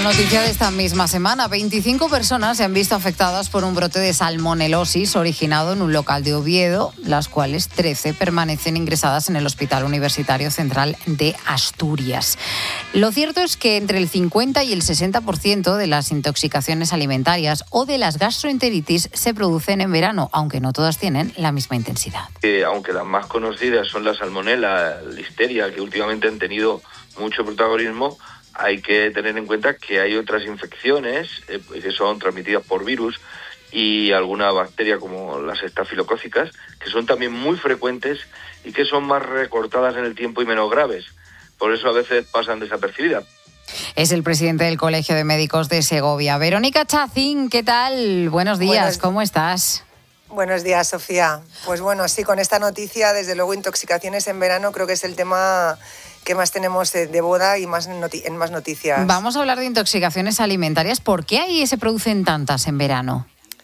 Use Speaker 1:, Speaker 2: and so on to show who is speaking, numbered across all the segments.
Speaker 1: noticia de esta misma semana. 25 personas se han visto afectadas por un brote de salmonelosis originado en un local de Oviedo, las cuales 13 permanecen ingresadas en el Hospital Universitario Central de Asturias. Lo cierto es que entre el 50 y el 60% de las intoxicaciones alimentarias o de las gastroenteritis se producen en verano, aunque no todas tienen la misma intensidad.
Speaker 2: Aunque las más conocidas son la salmonela, la listeria, que últimamente han tenido mucho protagonismo, hay que tener en cuenta que hay otras infecciones que son transmitidas por virus y alguna bacteria como las estafilocócicas, que son también muy frecuentes y que son más recortadas en el tiempo y menos graves. Por eso a veces pasan desapercibidas.
Speaker 1: Es el presidente del Colegio de Médicos de Segovia. Verónica Chacín, ¿qué tal? Buenos días, ¿cómo estás?
Speaker 3: Buenos días, Sofía. Pues bueno, sí, con esta noticia, desde luego, intoxicaciones en verano creo que es el tema que más tenemos de boda y más en más noticias.
Speaker 1: Vamos a hablar de intoxicaciones alimentarias. ¿Por qué ahí se producen tantas en verano?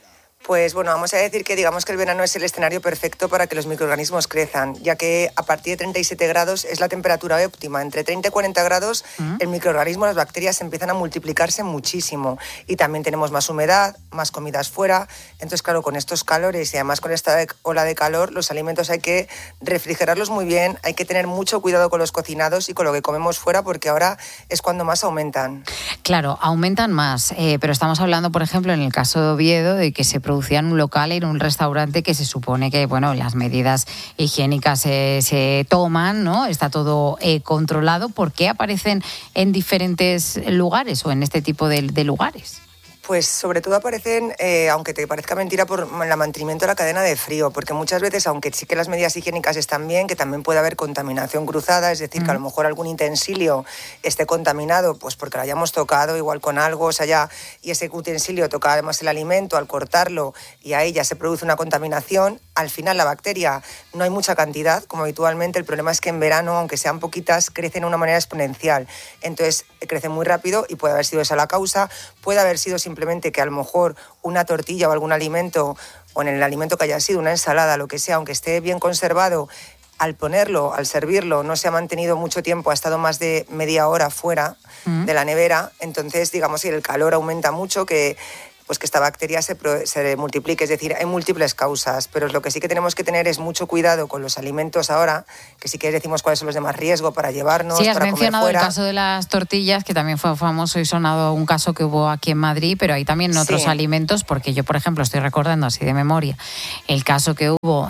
Speaker 3: Pues bueno, vamos a decir que digamos que el verano es el escenario perfecto para que los microorganismos crezcan, ya que a partir de 37 grados es la temperatura óptima. Entre 30 y 40 grados el microorganismo, las bacterias empiezan a multiplicarse muchísimo y también tenemos más humedad, más comidas fuera. Entonces, claro, con estos calores y además con esta ola de calor, los alimentos hay que refrigerarlos muy bien, hay que tener mucho cuidado con los cocinados y con lo que comemos fuera porque ahora es cuando más aumentan.
Speaker 1: Claro, aumentan más, pero estamos hablando, por ejemplo, en el caso de Oviedo, de que se producía en un local, en un restaurante que se supone que, bueno, las medidas higiénicas se toman, ¿no? Está todo controlado. ¿Por qué aparecen en diferentes lugares o en este tipo de lugares?
Speaker 3: Pues sobre todo aparecen, aunque te parezca mentira, por el mantenimiento de la cadena de frío, porque muchas veces, aunque sí que las medidas higiénicas están bien, que también puede haber contaminación cruzada, es decir, que a lo mejor algún utensilio esté contaminado, pues porque lo hayamos tocado igual con algo, o sea, ya, y ese utensilio toca además el alimento, al cortarlo, y ahí ya se produce una contaminación. Al final la bacteria no hay mucha cantidad, como habitualmente, el problema es que en verano, aunque sean poquitas, crecen de una manera exponencial, entonces crecen muy rápido y puede haber sido esa la causa, puede haber sido simplemente que a lo mejor una tortilla o algún alimento, o en el alimento que haya sido una ensalada, lo que sea, aunque esté bien conservado, al ponerlo, al servirlo, no se ha mantenido mucho tiempo, ha estado más de media hora fuera de la nevera, entonces digamos que el calor aumenta mucho, que esta bacteria se multiplique. Es decir, hay múltiples causas, pero lo que sí que tenemos que tener es mucho cuidado con los alimentos ahora, que sí que decimos cuáles son los de más riesgo para llevarnos,
Speaker 1: sí, has
Speaker 3: para comer
Speaker 1: mencionado
Speaker 3: fuera.
Speaker 1: El caso de las tortillas, que también fue famoso y sonado un caso que hubo aquí en Madrid, pero hay también otros alimentos, porque yo, por ejemplo, estoy recordando así de memoria el caso que hubo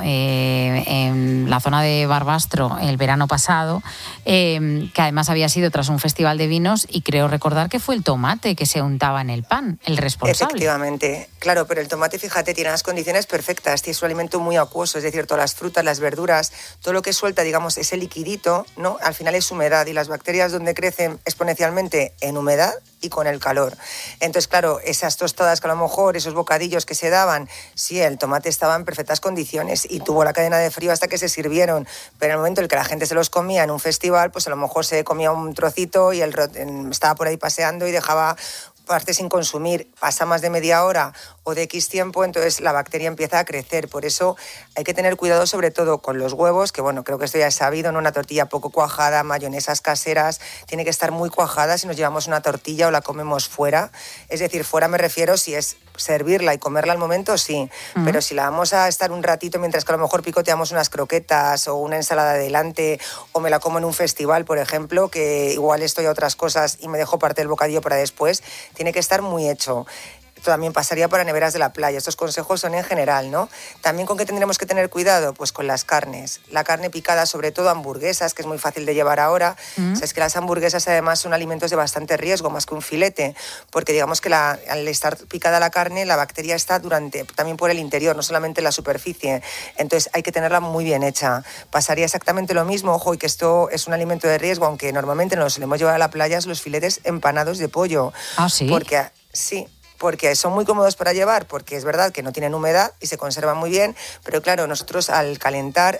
Speaker 1: en la zona de Barbastro el verano pasado, que además había sido tras un festival de vinos, y creo recordar que fue el tomate que se untaba en el pan, el responsable.
Speaker 3: Efectivamente, claro, pero el tomate, fíjate, tiene las condiciones perfectas, es un alimento muy acuoso, es decir, todas las frutas, las verduras, todo lo que suelta, digamos, ese liquidito, ¿no? Al final es humedad y las bacterias donde crecen exponencialmente en humedad y con el calor. Entonces, claro, esas tostadas que a lo mejor, esos bocadillos que se daban, sí, el tomate estaba en perfectas condiciones y tuvo la cadena de frío hasta que se sirvieron, pero en el momento en el que la gente se los comía en un festival, pues a lo mejor se comía un trocito y estaba por ahí paseando y dejaba parte sin consumir, pasa más de media hora o de X tiempo, entonces la bacteria empieza a crecer. Por eso hay que tener cuidado sobre todo con los huevos, que bueno, creo que esto ya es sabido, ¿no? Una tortilla poco cuajada, mayonesas caseras, tiene que estar muy cuajada si nos llevamos una tortilla o la comemos fuera. Es decir, fuera me refiero si es servirla y comerla al momento, sí, pero si la vamos a estar un ratito mientras que a lo mejor picoteamos unas croquetas o una ensalada delante, o me la como en un festival, por ejemplo, que igual estoy a otras cosas y me dejo parte del bocadillo para después, tiene que estar muy hecho. También pasaría para neveras de la playa. Estos consejos son en general, ¿no? También con qué tendremos que tener cuidado, pues con las carnes. La carne picada, sobre todo hamburguesas, que es muy fácil de llevar ahora. O sea, es que las hamburguesas además son alimentos de bastante riesgo, más que un filete, porque digamos que al estar picada la carne, la bacteria está también por el interior, no solamente en la superficie. Entonces hay que tenerla muy bien hecha. Pasaría exactamente lo mismo, ojo, y que esto es un alimento de riesgo, aunque normalmente nos los solemos llevar a la playa, los filetes empanados de pollo.
Speaker 1: ¿Ah, sí?
Speaker 3: Porque son muy cómodos para llevar, porque es verdad que no tienen humedad y se conservan muy bien, pero claro, nosotros al calentar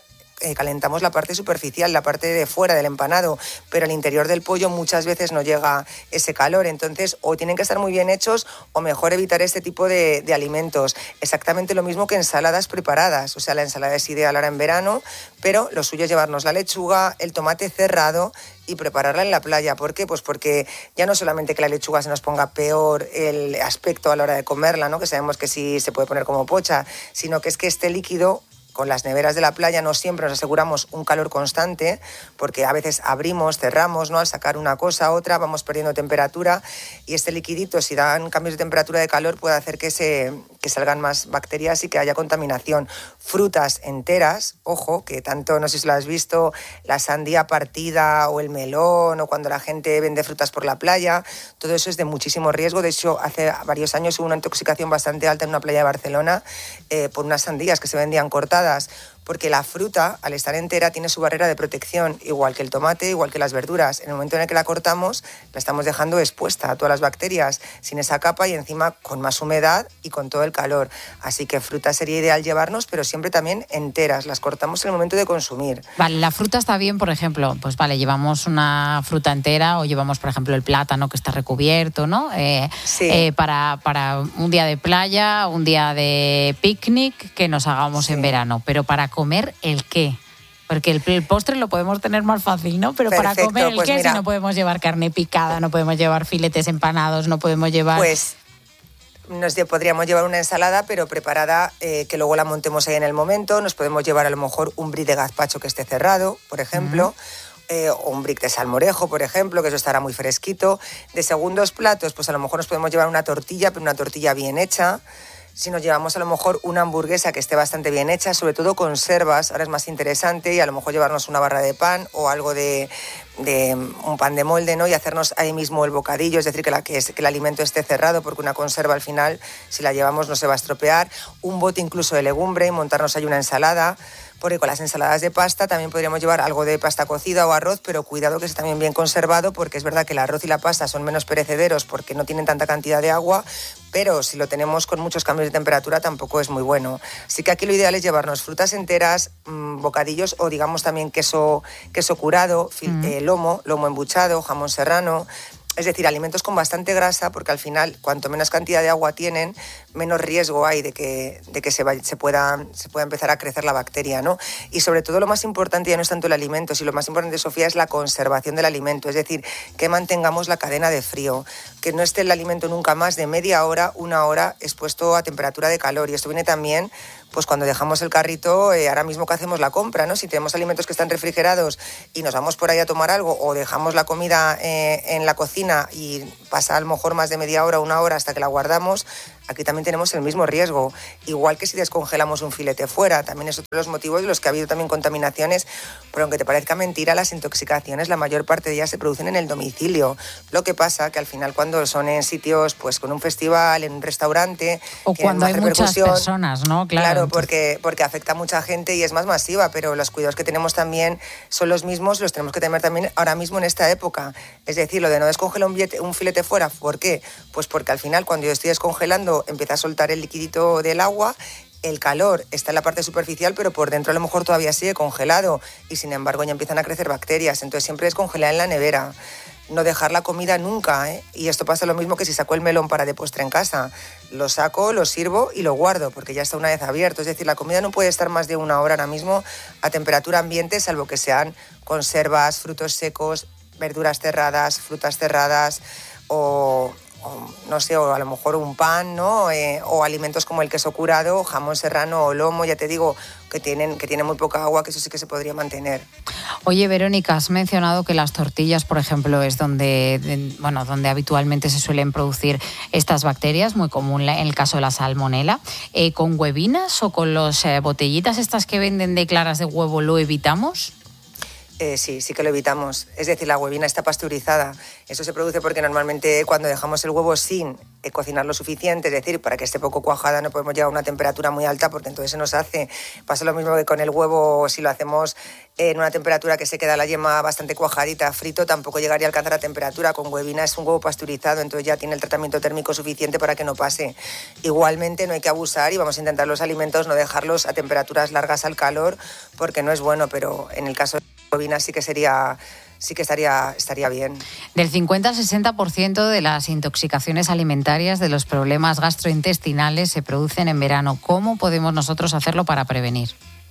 Speaker 3: calentamos la parte superficial, la parte de fuera del empanado, pero al interior del pollo muchas veces no llega ese calor. Entonces, o tienen que estar muy bien hechos o mejor evitar este tipo de alimentos. Exactamente lo mismo que ensaladas preparadas. O sea, la ensalada es ideal ahora en verano, pero lo suyo es llevarnos la lechuga, el tomate cerrado y prepararla en la playa. ¿Por qué? Pues porque ya no solamente que la lechuga se nos ponga peor el aspecto a la hora de comerla, ¿no? Que sabemos que sí se puede poner como pocha, sino que es que este líquido, con las neveras de la playa no siempre nos aseguramos un calor constante, porque a veces abrimos, cerramos, ¿no? Al sacar una cosa a otra vamos perdiendo temperatura, y este liquidito, si dan cambios de temperatura, de calor, puede hacer que salgan más bacterias y que haya contaminación. Frutas enteras, ojo, que tanto, no sé si lo has visto, la sandía partida o el melón, o cuando la gente vende frutas por la playa, todo eso es de muchísimo riesgo. De hecho, hace varios años hubo una intoxicación bastante alta en una playa de Barcelona por unas sandías que se vendían cortadas, porque la fruta, al estar entera, tiene su barrera de protección, igual que el tomate, igual que las verduras. En el momento en el que la cortamos, la estamos dejando expuesta a todas las bacterias, sin esa capa, y encima con más humedad y con todo el calor. Así que fruta sería ideal llevarnos, pero siempre también enteras. Las cortamos en el momento de consumir.
Speaker 1: Vale, la fruta está bien, por ejemplo, pues vale, llevamos una fruta entera, o llevamos, por ejemplo, el plátano que está recubierto, ¿no?
Speaker 3: Sí.
Speaker 1: Para un día de playa, un día de picnic que nos hagamos en verano. Pero para comer, ¿el qué? Porque el postre lo podemos tener más fácil, ¿no? Pero
Speaker 3: Perfecto,
Speaker 1: para comer, ¿el
Speaker 3: pues
Speaker 1: qué?
Speaker 3: mira,
Speaker 1: Si no podemos llevar carne picada, no podemos llevar filetes empanados, no podemos llevar...
Speaker 3: Pues podríamos llevar una ensalada, pero preparada, que luego la montemos ahí en el momento. Nos podemos llevar a lo mejor un brie de gazpacho que esté cerrado, por ejemplo. O un brick de salmorejo, por ejemplo, que eso estará muy fresquito. De segundos platos, pues a lo mejor nos podemos llevar una tortilla, pero una tortilla bien hecha. Si nos llevamos a lo mejor una hamburguesa que esté bastante bien hecha, sobre todo conservas, ahora es más interesante, y a lo mejor llevarnos una barra de pan o algo de un pan de molde, ¿no? Y hacernos ahí mismo el bocadillo, es decir, que el alimento esté cerrado, porque una conserva al final, si la llevamos, no se va a estropear. Un bote incluso de legumbre y montarnos ahí una ensalada, porque con las ensaladas de pasta también podríamos llevar algo de pasta cocida o arroz, pero cuidado que esté también bien conservado, porque es verdad que el arroz y la pasta son menos perecederos porque no tienen tanta cantidad de agua, pero si lo tenemos con muchos cambios de temperatura tampoco es muy bueno. Así que aquí lo ideal es llevarnos frutas enteras, bocadillos, o digamos también queso curado, lomo embuchado, jamón serrano. Es decir, alimentos con bastante grasa, porque al final, cuanto menos cantidad de agua tienen, menos riesgo hay de que se pueda empezar a crecer la bacteria, ¿no? Y sobre todo, lo más importante ya no es tanto el alimento, sino lo más importante, Sofía, es la conservación del alimento. Es decir, que mantengamos la cadena de frío, que no esté el alimento nunca más de media hora, una hora expuesto a temperatura de calor. Y esto viene también, pues cuando dejamos el carrito, ahora mismo que hacemos la compra, ¿no? Si tenemos alimentos que están refrigerados y nos vamos por ahí a tomar algo, o dejamos la comida en la cocina y pasa a lo mejor más de media hora, una hora hasta que la guardamos, aquí también tenemos el mismo riesgo. Igual que si descongelamos un filete fuera, también es otro de los motivos de los que ha habido también contaminaciones, pero aunque te parezca mentira, las intoxicaciones, la mayor parte de ellas se producen en el domicilio. Lo que pasa que al final, cuando son en sitios, pues con un festival, en un restaurante,
Speaker 1: o cuando hay muchas personas, ¿no?
Speaker 3: Claro, porque afecta a mucha gente y es más masiva, pero los cuidados que tenemos también son los mismos, los tenemos que tener también ahora mismo en esta época. Es decir, lo de no descongelar un filete fuera, ¿por qué? Pues porque al final, cuando yo estoy descongelando, empieza a soltar el liquidito del agua, el calor está en la parte superficial, pero por dentro a lo mejor todavía sigue congelado, y sin embargo ya empiezan a crecer bacterias. Entonces siempre descongelar en la nevera, no dejar la comida nunca, ¿eh? Y esto pasa lo mismo que si saco el melón para de postre en casa. Lo saco, lo sirvo y lo guardo, porque ya está una vez abierto. Es decir, la comida no puede estar más de una hora ahora mismo a temperatura ambiente, salvo que sean conservas, frutos secos, verduras cerradas, frutas cerradas, o no sé, o a lo mejor un pan, ¿no? O alimentos como el queso curado, jamón serrano o lomo, ya te digo, que tienen muy poca agua, que eso sí que se podría mantener.
Speaker 1: Oye, Verónica, has mencionado que las tortillas, por ejemplo, es donde habitualmente se suelen producir estas bacterias, muy común en el caso de la salmonela. ¿Con huevinas o con las botellitas estas que venden de claras de huevo lo evitamos?
Speaker 3: Sí que lo evitamos. Es decir, la huevina está pasteurizada. Eso se produce porque normalmente cuando dejamos el huevo sin cocinar lo suficiente, es decir, para que esté poco cuajada no podemos llegar a una temperatura muy alta porque entonces se nos hace. Pasa lo mismo que con el huevo, si lo hacemos en una temperatura que se queda la yema bastante cuajadita, frito, tampoco llegaría a alcanzar la temperatura. Con huevina es un huevo pasteurizado, entonces ya tiene el tratamiento térmico suficiente para que no pase. Igualmente no hay que abusar y vamos a intentar los alimentos no dejarlos a temperaturas largas al calor porque no es bueno, pero en el caso de la huevina sí que estaría bien.
Speaker 1: Del 50 al 60% de las intoxicaciones alimentarias, de los problemas gastrointestinales, se producen en verano. ¿Cómo podemos nosotros hacerlo para prevenir?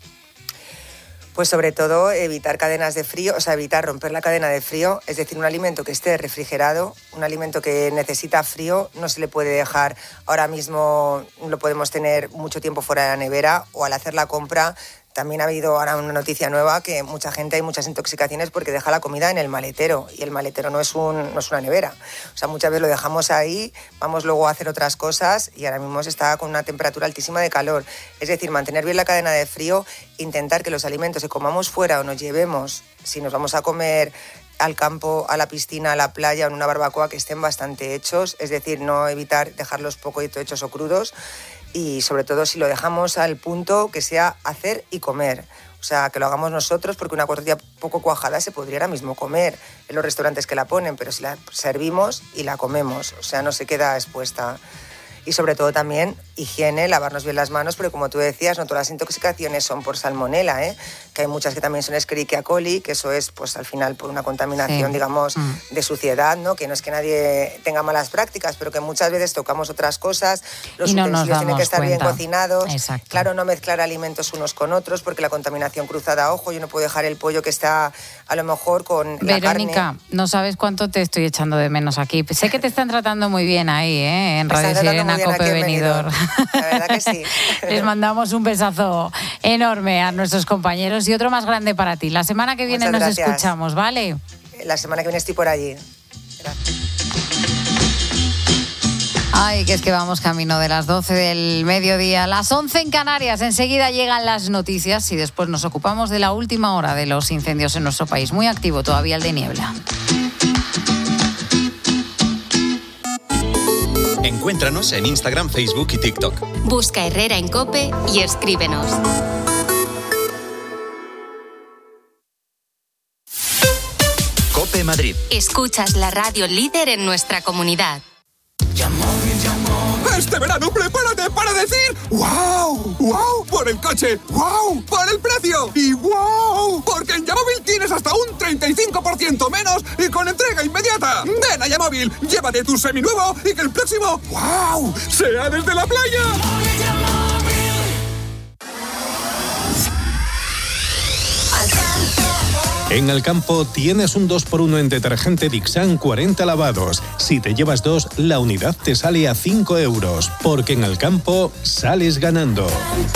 Speaker 3: Pues sobre todo evitar cadenas de frío, o sea, evitar romper la cadena de frío, es decir, un alimento que esté refrigerado, un alimento que necesita frío, no se le puede dejar ahora mismo, lo podemos tener mucho tiempo fuera de la nevera o al hacer la compra. También ha habido ahora una noticia nueva que hay muchas intoxicaciones porque deja la comida en el maletero y el maletero no es una nevera. O sea, muchas veces lo dejamos ahí, vamos luego a hacer otras cosas y ahora mismo se está con una temperatura altísima de calor. Es decir, mantener bien la cadena de frío, intentar que los alimentos que comamos fuera o nos llevemos, si nos vamos a comer al campo, a la piscina, a la playa o en una barbacoa, que estén bastante hechos, es decir, no evitar dejarlos poco hechos o crudos. Y sobre todo si lo dejamos al punto que sea hacer y comer. O sea, que lo hagamos nosotros porque una tortilla poco cuajada se podría ahora mismo comer en los restaurantes que la ponen, pero si la servimos y la comemos, o sea, no se queda expuesta. Y sobre todo también higiene, lavarnos bien las manos, porque como tú decías, no todas las intoxicaciones son por salmonela, que hay muchas que también son Escherichia coli, que eso es pues al final por una contaminación, digamos, de suciedad, ¿no? Que no es que nadie tenga malas prácticas, pero que muchas veces tocamos otras cosas, los utensilios tienen que estar bien cocinados.
Speaker 1: Exacto.
Speaker 3: Claro, no mezclar alimentos unos con otros, porque la contaminación cruzada, ojo, yo no puedo dejar el pollo que está a lo mejor con la carne.
Speaker 1: Verónica, no sabes cuánto te estoy echando de menos aquí. Sé que te están tratando muy bien ahí, en Radio Sirena, Cope Benidorm.
Speaker 3: La verdad que sí.
Speaker 1: Les mandamos un besazo enorme a nuestros compañeros y otro más grande para ti. La semana que viene nos escuchamos, ¿vale?
Speaker 3: La semana que viene estoy por allí. Gracias.
Speaker 1: Ay, que es que vamos camino de las 12 del mediodía, las 11 en Canarias. Enseguida llegan las noticias y después nos ocupamos de la última hora de los incendios en nuestro país. Muy activo todavía el de Niebla.
Speaker 4: Encuéntranos en Instagram, Facebook y TikTok.
Speaker 5: Busca Herrera en COPE y escríbenos.
Speaker 4: COPE Madrid.
Speaker 5: Escuchas la radio líder en nuestra comunidad.
Speaker 6: Este verano prepárate para decir ¡wow! ¡Wow! Por el coche, ¡wow! Por el precio y ¡wow! Porque en Yamóvil tienes hasta un 35% menos y con entrega inmediata. Ven a Yamóvil, llévate tu seminuevo y que el próximo ¡wow! sea desde la playa.
Speaker 7: En Alcampo tienes un 2x1 en detergente Dixan 40 lavados. Si te llevas 2, la unidad te sale a 5 euros. Porque en Alcampo sales ganando.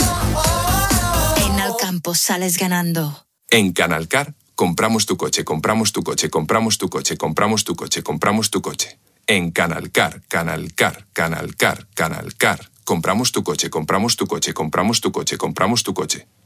Speaker 8: En Alcampo sales ganando.
Speaker 9: En Canalcar, compramos tu coche, compramos tu coche, compramos tu coche, compramos tu coche, compramos tu coche. En Canalcar, Canalcar, Canalcar, Canalcar. Compramos tu coche, compramos tu coche, compramos tu coche, compramos tu coche.